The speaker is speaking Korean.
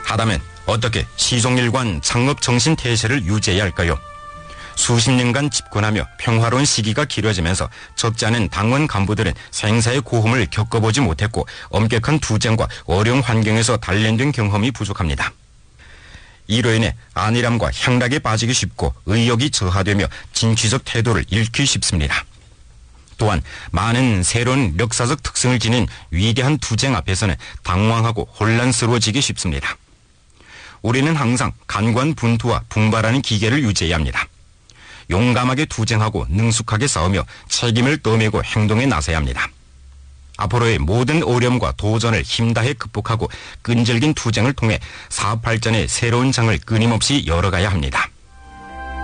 하다면 어떻게 시종일관 창업 정신 태세를 유지해야 할까요? 수십 년간 집권하며 평화로운 시기가 길어지면서 적지 않은 당원 간부들은 생사의 고험을 겪어보지 못했고 엄격한 투쟁과 어려운 환경에서 단련된 경험이 부족합니다. 이로 인해 안일함과 향락에 빠지기 쉽고 의욕이 저하되며 진취적 태도를 잃기 쉽습니다. 또한 많은 새로운 역사적 특성을 지닌 위대한 투쟁 앞에서는 당황하고 혼란스러워지기 쉽습니다. 우리는 항상 간관분투와 분발하는 기계를 유지해야 합니다. 용감하게 투쟁하고 능숙하게 싸우며 책임을 떠매고 행동에 나서야 합니다. 앞으로의 모든 어려움과 도전을 힘다해 극복하고 끈질긴 투쟁을 통해 사업 발전의 새로운 장을 끊임없이 열어가야 합니다.